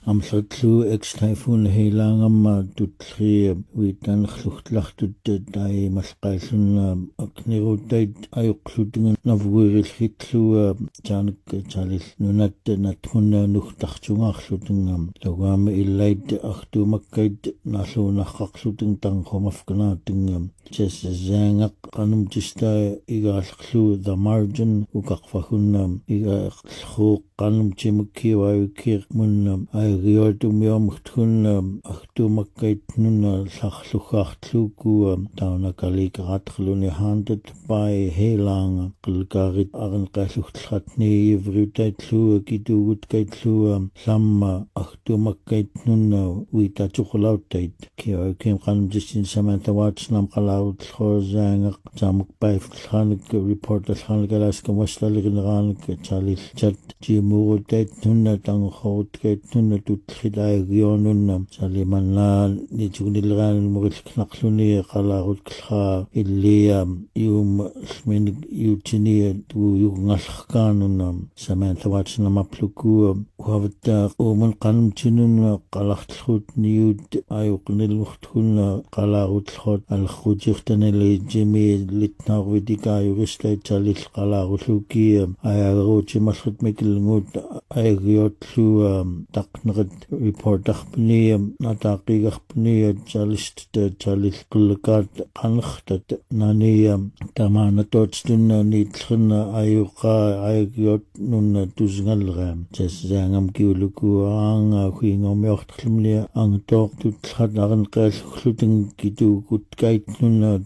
amsatlu ex-typhoon heilaangamma tutri uitanarlugtlartut tai malqaallunna aknirutait ajuqlutinga navuirillitlua jaanik jalil nunat natmunna nuhtartungaarlutingam lugaama illait artuumakkait naalluunarqarluting tanqomafkanaatingam jasaangaq qanumtista igaallerlu the margin uqarfahunnam igaalleruuq qanumtimukkiuayukkiiq munnam airiortumiormugtunnam artuumakkaitnunna larluggaartluukkuam taunakaliqaraterluni haantat pai heilaanga qilkaarit arenqaallugtratni ivriutaitluua kituugutkaitlua lamma artuumakkaitnunna uitatuqulauttait kiaukim qanumtissin Samantha Watson qalaarutlxosaangaq taamukpaiftlaanik reporterlaanikalaskam wastalerineraanik chalil chat jimuurutaitnunna tangorutkaittnunna tutlritaagiornunna salimannaa nitugunileraanun murilknaqluni qalaarutkllaa illiam ium sminik iutinia tuuyugngallerkaanunna Samantha Watson amaplukua uhavattaa uumun qanumtinunna qalartlrut niut ajuqnilmurtkunna qalaarutlrot allerrutirtanali Jimmy litnaarvitikaajuristait salil qalaarullukkiam ayaagaruutimallut mikilnguut ayagiortlua taqnerit reporterpniam nataaqiigarpnia jalist jalil qillakaat qanertat naniam tamaanatoottunna niitllerna ayuqaa ayagiort nunna tusngalleram jasaangam kiulukuaanga huingormiorterlumnia angtooqtutlat arenqaallugluting kituugutkait nunna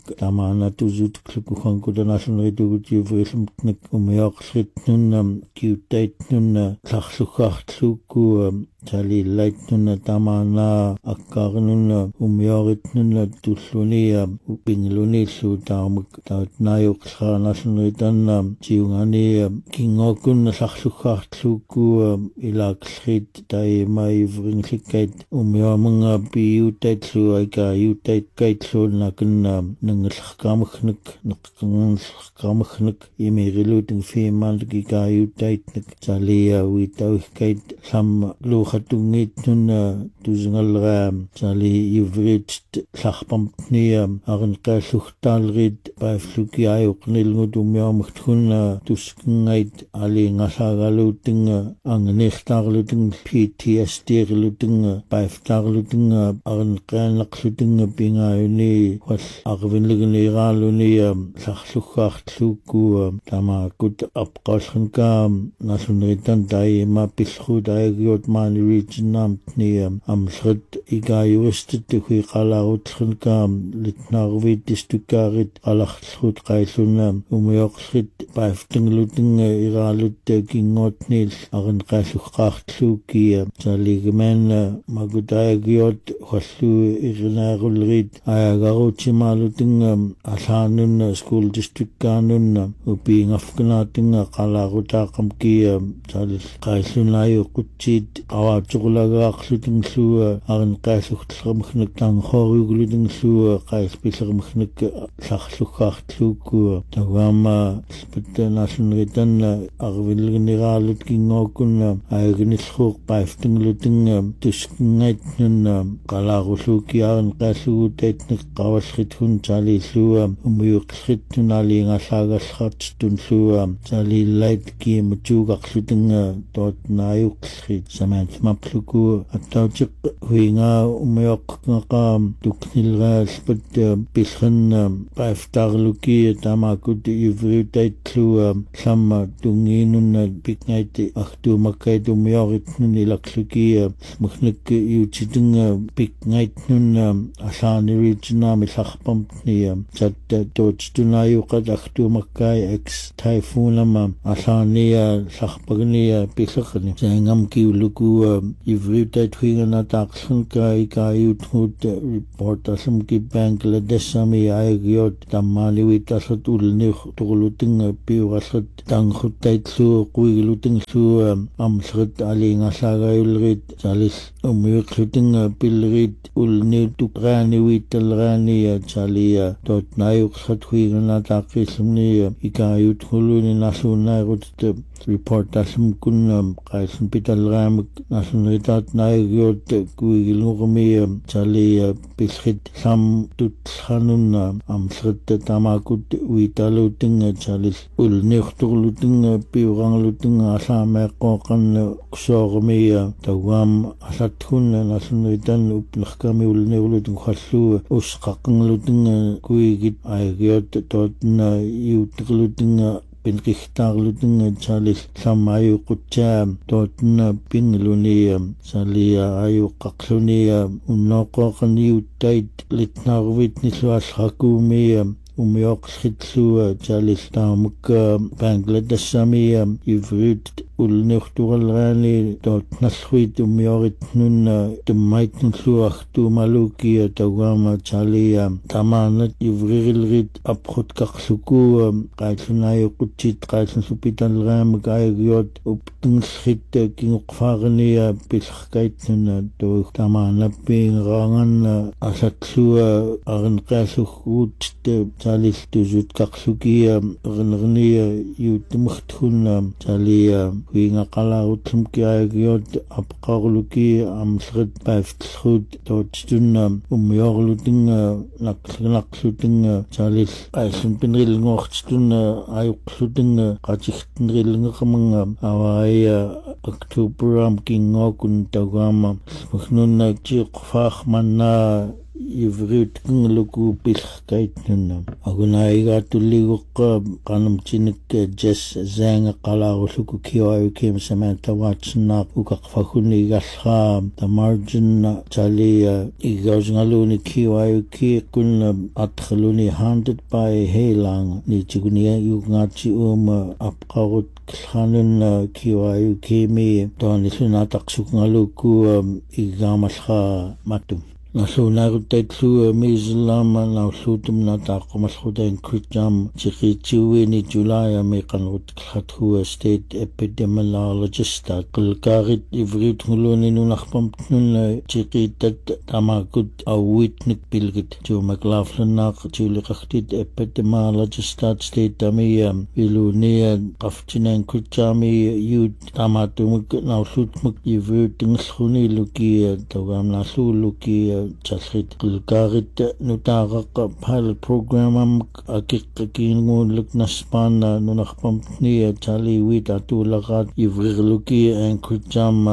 tamaanatusutklukuhankutanaallunerituugutiuvrilmtnik umioqlrit nunnam kiuttait nunna larluggaartluukkua salillait nunna tamaanaa akkaarinunna umioritnunna tullunia upinglunillu taamuk taatnaajuqleraanaalluneritannam tiungania kingokunna larluggaartluukkua ilaaqlrit taimaivringlikkait umiomunga piiutaitlu aikaayutaitkaitlluunnakunna nangellerkaamagnik neqqangellerkaamagnik imiriluuting fiimaanlik ikaayutaitnik salia uitauikkait lamma luuqatungiitnunna tusingalleraa sali ivrit larpamtniam arenqaallugtaalrit paiflukiajuqnilngut umiormugtkunna tuskingait aliingallaagaluutinga angnirtaarluting PTSD-rilutinga paiftaarlutinga arenqaanneqlutinga pingaayuni wal arvinligniiraaluniam larluggaartluukkua tamaakut apqaallrankaam naaluneritan taima pillruut ayagiort maani regionaamtniam amleret ikaayuristit huiqalaarutlrankaam litnaarviittistukkaarit qalartlrut qaillunnaam umioqlrit paiftinglutinga iraalut kingootniil arenqaalluggaartluukkia saligimaanna magutayagiort hallu irinaarullrit ayagaruutimaalutinga allaanunna school district-kaanunna upiingafkanaatinga qalaarutaaqamkia salil qaillunaayu qutsiit qawaatuqulagaaqlutingllua arenqaallugtlermagnik tanghoriuglutingllua qaillpillermagnik larluggaartluukkua tagaama spittanaallunneritanna arvinligniraalut kingookkunna ayaginillruuq paiftinglutinga tuskingaitnunna qalaarullukkiaarenqaalluguutaitnek qawallrithun salillua umuyuqllrittun aliingallaagallraartittunllua salillait kiimatuugaqlutinga tootnaayuqllrit Samantha mapluku attautiq huingaa umuyоqqaqaam tuknilraalpat pillranna qaiftaarlukki tamaakut ivriutaitlua lamma tungiinunna pikngaiti artuumakkait umioritnun ilaqlukia magnik iutitinga pikngaitnunna allaaniriitinaami larpamtnia satta tootstunaayuqat artuumakkai ex-typhoonama allaania larpagnia pillerni saangam kiulukua ivriutait huinganataaqlranka ikaayutngut reporterlumki Bangladeshami ayagiort tammaaniuitallat ulniur tuqulutinga piurallat tangrutaitlu quiglutingllua amleret aliingallaagayulrit salil umuyuqlutinga pillerit ulniutuqraaniuitalraania salia tootnaayuqllat huinganataaqillumnia ikaayutnguluni naalluunnaarut report asum kun qaisun pitalraamik nasunritaat naagiot kuigilngurmi chali pilhit sam tutlanunna amsrit tamakut uitalutinga chalis ulniurturlutinga piuranglutinga asaameeqqooqanna kusoormi tawam asathunna nasunritan upnerkami ulniurlutin khallu usqaqnglutinga kuigit aigiot tootna iutirlutinga pinqihtaarlutinga chalis sammayuqutsaa tootna pingluni salia ayuqqaqluni unnoqoqaniuttait litnaarvit nilluallrakuumi umioqlritlu chalis taamuk Bangladeshami ivrit ulniurturalraani tootnallruit umioritnunna tummaitnulluartuumaluki tawama chalia tamaanat ivririlrit apqutqarluku qaillunaayoqutsit qaillunsupitalraamik aigiot uptingllrit kinguqfaarni pillerkaitnunna tuug tamaanappiingeraanganna asatlua arinqaasugguut chalis tusutqarluki ernerni yuuttummerthunna chalia huingaqalaarutlumki aigiot apqarluki amlrit paiftlrut toottunna ummiorlutinga naqlutinga chalis aillun pinrilngortstunna ayuqlutinga qatigtnrilngeqamanga awaia oktoberam kingookun tawama muknunna chiqfaarmanna ivriutngluku pillerkaitnunna agunaigaatulligooqqa qanamtinik Jess Zanga qalaarulluk kiwayukim Samantha Watson ukaqfaguni igallraa tamargin chalia igausingaluni kiwayuki kunna atqaluni Haunted by Heilang nichiguni yungachi apqarut klhanun kiwayukimi toonilunataqsukungaluku igaamallraa matum Nasunarutaitlu mislama naullutum nataqqumallutain kritjam chiqichiuini July meqanrut khathu state epidemiologist qilqaarit ivriutnguluni nunarpamtnun chiqitat tamakut awitnik pilgit jo McLaughlin chiuliqartit epidemiologist state tamia ilunia qaftinan kritjami yut tamatumuk naullutumuk ivriutingluni luki tagamnalluluki chalrit qilqaarit nutaaqaq pilot programam akiqqakiinguunluk naspana nunarpamtni chali wit atulaqat ivrirluki ankrujam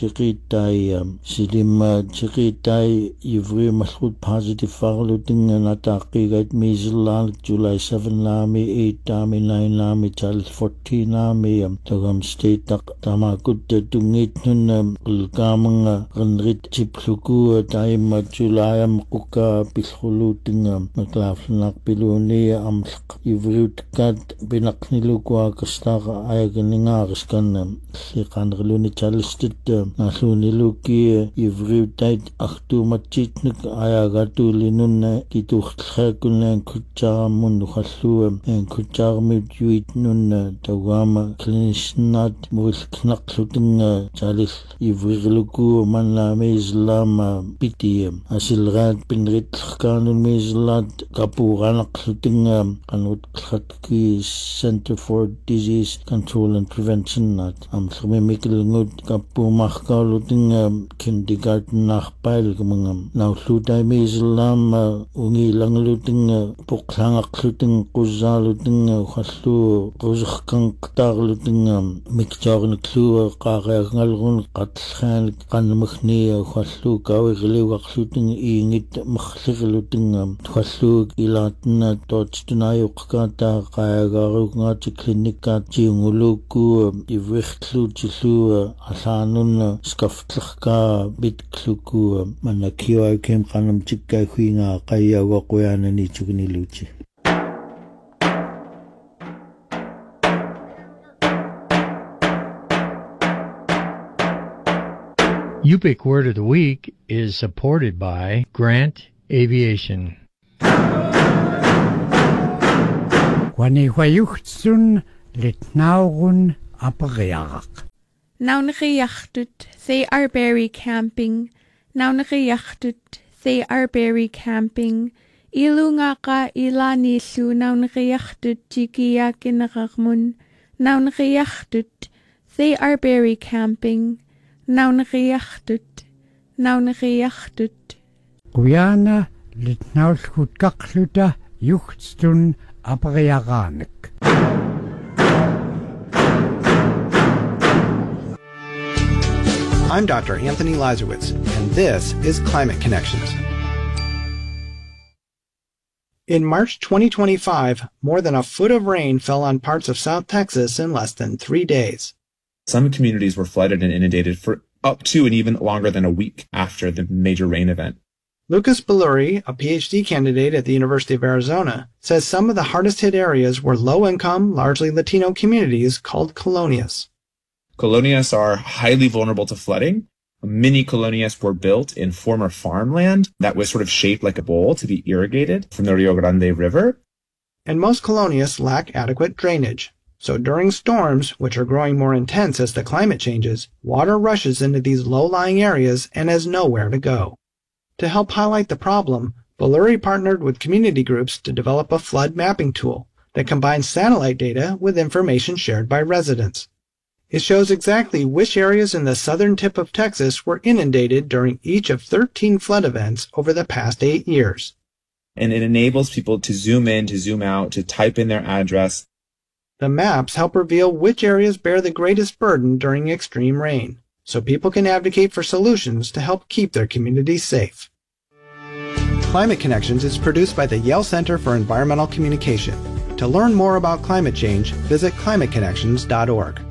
chiqitai silim chiqitai ivri malhut positive farluting nataqigait mislan July 7 lami 8 lami 9 lami chal 14 lami tagam state tamakut tungit nun qilqaamanga qanrit chipluku taim July amquka pilkhulutinga McLaughlin piluni amlq ivriutkat binaqniluku kastaqa ayaganingariskan siqanrluni chalistit nalluniluki ivriutait artumatchitnik ayagatulinunna kituxtlhakunnan kutjaramun khallu kutjarmit yuitnunna tawama klinisnat mulknaqlutinga chalis ivriluku manlami islama piti asilrat pinritlkanun mislat kapuranaqlutinga qanutkhatki Center for Disease Control and Prevention nat amsmimikilngut kapumarkalutinga kindergarten nachpail kumangam naullutai mislam ungilanglutinga puqlangaqluting quzalutinga khallu quzqanqtarlutinga mikjarniklu qaqaangalgun qatlhan qanmkhni khallu kawirliwaqluting iingit mkhliqluting khallu ilatna totstunayuqqata qaagarugngaati klinikka tiunguluku ivrixtlutillu allanun skaftlqa bitkluku manakiwa kem qanamtikka huinga qayyawaqyanani chugniluchi Yupik Word of the Week is supported by Grant Aviation. Wannehuayuchtsun litnaurun apariaraq. Naunriachtut, they are berry camping. Naunriachtut, they are berry camping. Ilungaka ilanisu naunriachtut jikiyakinarmun. Naunriachtut, they are berry camping. Naunriachtut, Naunriachtut. Guyana litnaulskut kakluta juchtstun apariaranik. I'm Dr. Anthony Lazarowitz, and this is Climate Connections. In March 2025, more than a foot of rain fell on parts of South Texas in less than 3 days. Some communities were flooded and inundated for up to and even longer than a week after the major rain event. Lucas Belluri, a PhD candidate at the University of Arizona, says some of the hardest hit areas were low-income, largely Latino communities called colonias. Colonias are highly vulnerable to flooding. Many colonias were built in former farmland that was sort of shaped like a bowl to be irrigated from the Rio Grande River. And most colonias lack adequate drainage. So during storms, which are growing more intense as the climate changes, water rushes into these low-lying areas and has nowhere to go. To help highlight the problem, Belluri partnered with community groups to develop a flood mapping tool that combines satellite data with information shared by residents. It shows exactly which areas in the southern tip of Texas were inundated during each of 13 flood events over the past 8 years. And it enables people to zoom in, to zoom out, to type in their address. The maps help reveal which areas bear the greatest burden during extreme rain, so people can advocate for solutions to help keep their communities safe. Climate Connections is produced by the Yale Center for Environmental Communication. To learn more about climate change, visit climateconnections.org.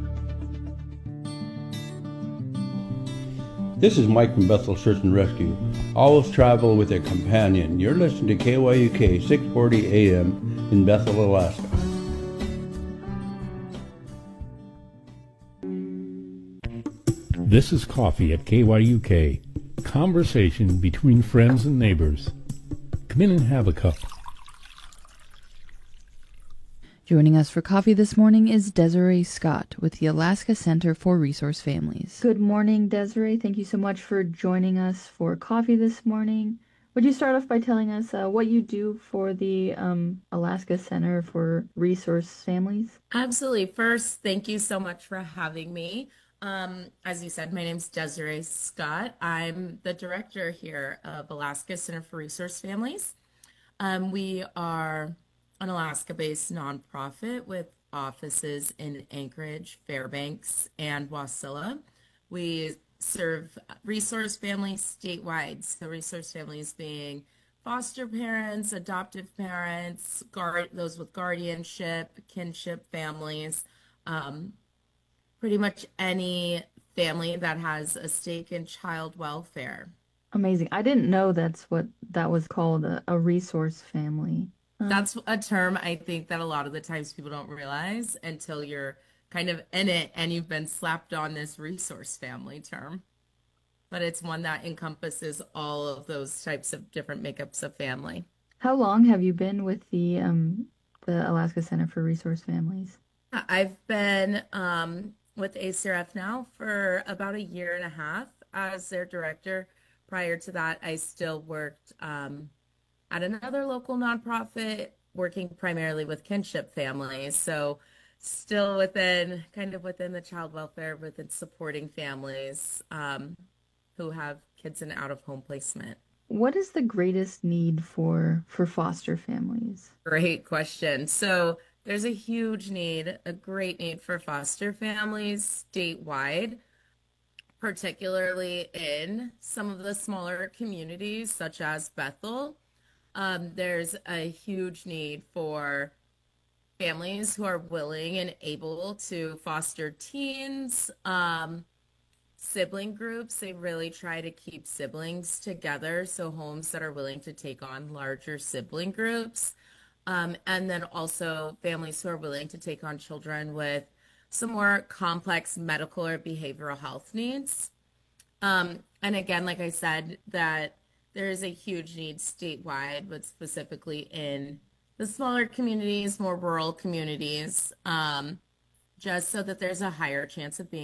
This is Mike from Bethel Search and Rescue. Always travel with a companion. You're listening to KYUK 640 AM in Bethel, Alaska. This is Coffee at KYUK. Conversation between friends and neighbors. Come in and have a cup. Joining us for coffee this morning is Desiree Scott with the Alaska Center for Resource Families. Good morning, Desiree. Thank you so much for joining us for coffee this morning. Would you start off by telling us what you do for the Alaska Center for Resource Families? Absolutely. First, thank you so much for having me. As you said, my name's Desiree Scott. I'm the director here of Alaska Center for Resource Families. We are an Alaska-based nonprofit with offices in Anchorage, Fairbanks, and Wasilla. We serve resource families statewide. So resource families being foster parents, adoptive parents, those with guardianship, kinship families, pretty much any family that has a stake in child welfare. Amazing. I didn't know that's what that was called, a resource family. That's a term I think that a lot of the times people don't realize until you're kind of in it and you've been slapped on this resource family term. But it's one that encompasses all of those types of different makeups of family. How long have you been with the Alaska Center for Resource Families? I've been with ACRF now for about 1.5 years as their director. Prior to that, I still worked at another local nonprofit, working primarily with kinship families. So still within the child welfare, within supporting families who have kids in out-of-home placement. What is the greatest need for foster families? Great question. So there's a huge need, a great need for foster families statewide, particularly in some of the smaller communities such as Bethel. There's a huge need for families who are willing and able to foster teens, sibling groups. They really try to keep siblings together, so homes that are willing to take on larger sibling groups. And then also families who are willing to take on children with some more complex medical or behavioral health needs. And again, like I said, that there is a huge need statewide, but specifically in the smaller communities, more rural communities, just so that there's a higher chance of being